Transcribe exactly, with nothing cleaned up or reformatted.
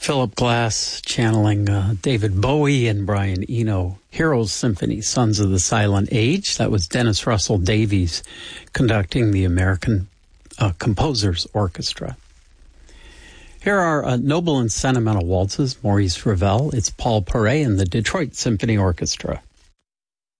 Philip Glass channeling uh, David Bowie and Brian Eno. Heroes Symphony, Sons of the Silent Age. That was Dennis Russell Davies conducting the American uh, Composers Orchestra. Here are uh, Noble and Sentimental Waltzes, Maurice Ravel. It's Paul Paray and the Detroit Symphony Orchestra.